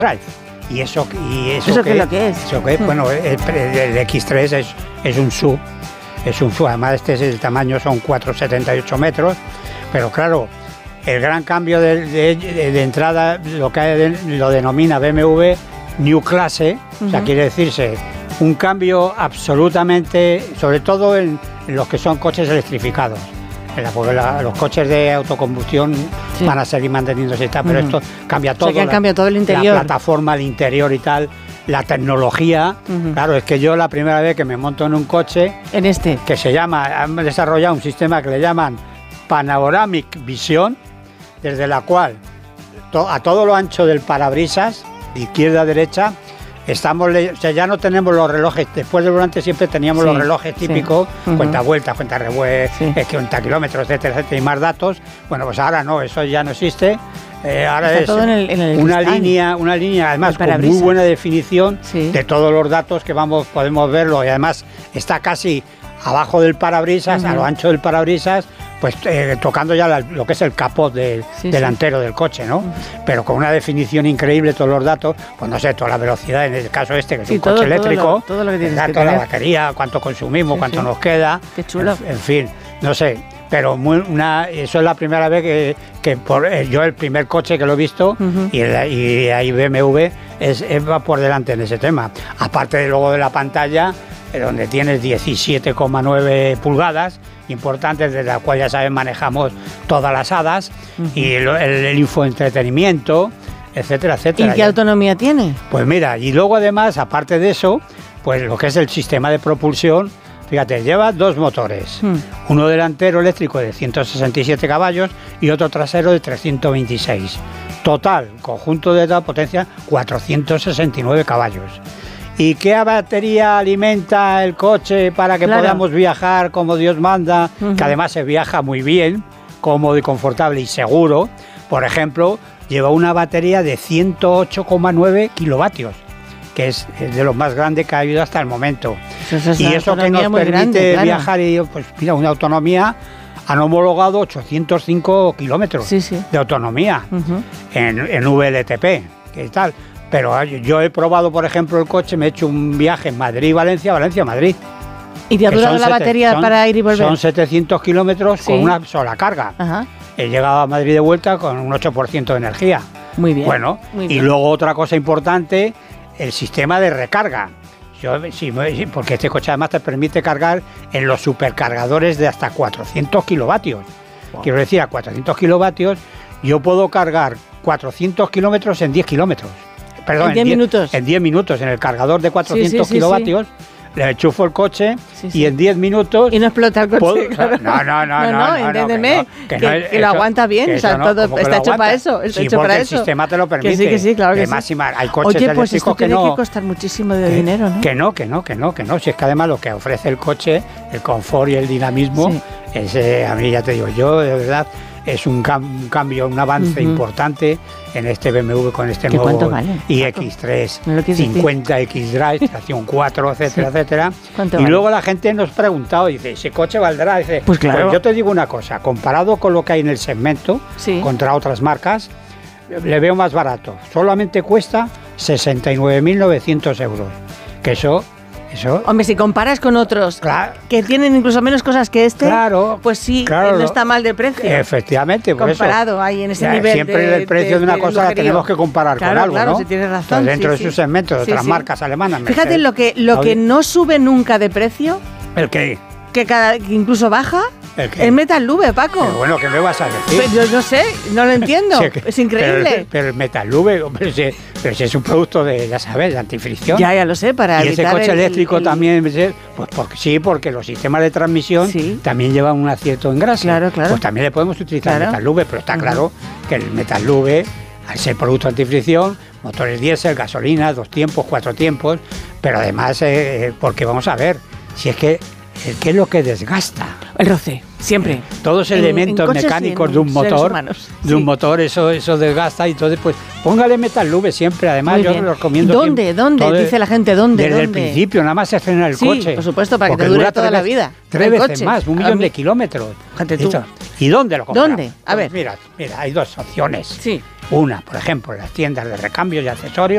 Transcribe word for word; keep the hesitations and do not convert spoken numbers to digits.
Drive. Y eso, y eso, ¿Eso que, qué es lo que es? Eso que, bueno, el, el equis tres es, es un sub, es un sub, además este es el tamaño, son cuatro coma setenta y ocho metros, pero claro, el gran cambio de, de, de, de entrada, lo que lo denomina B M W New Clase, uh-huh. O sea, quiere decirse un cambio absolutamente, sobre todo en, en los que son coches electrificados. Porque la, los coches de autocombustión sí. van a seguir manteniéndose y tal, pero uh-huh. esto cambia todo. O sea, que la, cambia todo el interior. La plataforma, el interior y tal, la tecnología. Uh-huh. Claro, es que yo la primera vez que me monto en un coche... En este. Que se llama, han desarrollado un sistema que le llaman Panoramic Vision, desde la cual to, a todo lo ancho del parabrisas, de izquierda a derecha, estamos, o sea, ya no tenemos los relojes, después del volante siempre teníamos sí, los relojes típicos, sí. uh-huh. cuenta vueltas, cuenta revueltas, sí. cuenta kilómetros, etcétera, etcétera, y más datos. Bueno, pues ahora no, eso ya no existe. Eh, ahora Está es todo en el, en el una línea, una línea además con muy buena definición sí. de todos los datos que vamos, podemos verlo, y además está casi abajo del parabrisas, uh-huh. a lo ancho del parabrisas, pues eh, tocando ya la, lo que es el capot del, sí, delantero sí. del coche, ¿no? Uh-huh. Pero con una definición increíble, todos los datos, pues no sé, toda la velocidad, en el caso este, que es sí, un todo, coche eléctrico, todo lo, todo lo que tienes que toda tener. La batería, cuánto consumimos, sí, cuánto sí. nos queda. Qué chulo. En, en fin, no sé, pero muy, una, eso es la primera vez que, que por, eh, yo el primer coche que lo he visto, uh-huh. y, el, y ahí B M W es, es, va por delante en ese tema. Aparte de luego de la pantalla, donde tienes diecisiete coma nueve pulgadas, importantes, desde la cual ya sabes manejamos todas las hadas, uh-huh. y el, el, el infoentretenimiento, etcétera, etcétera. ¿Y qué autonomía tiene? Pues mira, y luego además, aparte de eso, pues lo que es el sistema de propulsión, fíjate, lleva dos motores, uh-huh. uno delantero eléctrico de ciento sesenta y siete caballos y otro trasero de trescientos veintiséis. Total, conjunto de la potencia, cuatrocientos sesenta y nueve caballos. ¿Y qué batería alimenta el coche para que claro. podamos viajar como Dios manda? Uh-huh. Que además se viaja muy bien, cómodo y confortable y seguro. Por ejemplo, lleva una batería de ciento ocho coma nueve kilovatios, que es de lo más grande que ha habido hasta el momento. Eso es y eso que nos permite grande, claro. viajar, y pues mira, una autonomía, han homologado ochocientos cinco kilómetros sí, sí. de autonomía uh-huh. en, en V L T P, ¿qué tal? Pero yo he probado, por ejemplo, el coche, me he hecho un viaje en Madrid-Valencia, Valencia-Madrid. ¿Y te ha durado la sete, batería son, para ir y volver? Son setecientos kilómetros sí. con una sola carga. Ajá. He llegado a Madrid de vuelta con un ocho por ciento de energía. Muy bien. Bueno, muy y bien. luego otra cosa importante, el sistema de recarga. Yo, sí, porque este coche además te permite cargar en los supercargadores de hasta cuatrocientos kilovatios. Wow. Quiero decir, a cuatrocientos kilovatios yo puedo cargar cuatrocientos kilómetros en diez kilómetros. Perdón, en diez minutos. En diez minutos, en el cargador de cuatrocientos sí, sí, kilovatios, sí, sí. le enchufo el coche sí, sí. y en diez minutos... Y no explota el coche, puedo, claro. No, no, no, no, no, no, no entiéndeme, no, que, no, que, que, que lo aguanta bien, o sea, no, todo está hecho para eso, está sí, hecho para el eso. el sistema te lo permite. Que sí, que sí, claro que además, sí. Hay coches Oye, pues esto que tiene no, que costar muchísimo de que, dinero, ¿no? Que no, que no, que no, que no, si es que además lo que ofrece el coche, el confort y el dinamismo, sí. es, eh, a mí ya te digo, yo de verdad... Es un, cam- un cambio, un avance uh-huh. importante en este B M W con este nuevo vale? i equis tres, cincuenta equis Drive, estación cuatro, etcétera, sí. etcétera. Y vale? luego la gente nos ha preguntado, dice, ¿ese coche valdrá? Dice, pues claro. Pues yo te digo una cosa, comparado con lo que hay en el segmento, sí. contra otras marcas, le veo más barato. Solamente cuesta sesenta y nueve mil novecientos euros. Que eso... Eso. Hombre, si comparas con otros claro. que tienen incluso menos cosas que este, claro, pues sí, claro, no está mal de precio. Efectivamente, por comparado eso. ahí en ese ya, nivel. Siempre de, el precio de, de una de cosa la tenemos que comparar claro, con algo, claro, ¿no? Si tienes razón. Entonces, dentro sí, de sus sí. segmentos de sí, otras sí. marcas alemanas. Fíjate Mercedes, lo que lo que no sube nunca de precio. ¿El qué? Que, cada, que incluso baja. ¿El qué? El Metal Lube, Paco. Pero bueno, ¿qué me vas a decir? Pues yo no sé, no lo entiendo. Sí, es increíble. Pero, pero el Metal Lube, pero si, pero si es un producto de, ya sabes, de antifricción. Ya, ya lo sé, para y ese coche el, eléctrico el, también, pues porque, sí, porque los sistemas de transmisión sí. también llevan un acierto en grasa. Claro, claro. Pues también le podemos utilizar claro. el Metal Lube, pero está uh-huh. claro que el Metal Lube, al ser producto antifricción, motores diésel, gasolina, dos tiempos, cuatro tiempos, pero además, eh, porque vamos a ver, si es que ¿qué es lo que desgasta? El roce, siempre. Eh, todos en, elementos en mecánicos en de un motor, humanos, de sí. un motor, eso, eso desgasta y entonces pues póngale Metal Lube siempre. Además Muy yo bien. lo recomiendo. ¿Dónde? Siempre, ¿Dónde? todo, Dice la gente, ¿dónde? Desde ¿dónde? el principio, nada más se frena el sí, coche. por supuesto, para que te dure toda la vida. Tres veces coche. más, un millón de kilómetros. Fíjate tú. ¿Y dónde lo compramos? ¿Dónde? A ver. Pues mira, mira, hay dos opciones. Sí. Una, por ejemplo, en las tiendas de recambios y accesorios.